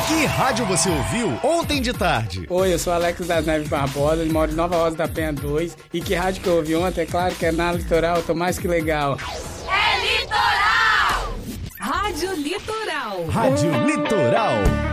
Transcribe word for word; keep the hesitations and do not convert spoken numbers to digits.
Que rádio você ouviu ontem de tarde? Oi, eu sou Alex das Neves Barbosa, moro em Nova Rosa da Penha dois. E que rádio que eu ouvi ontem? É claro que é na Litoral, eu tô mais que legal. É Litoral! Rádio Litoral. Rádio Litoral.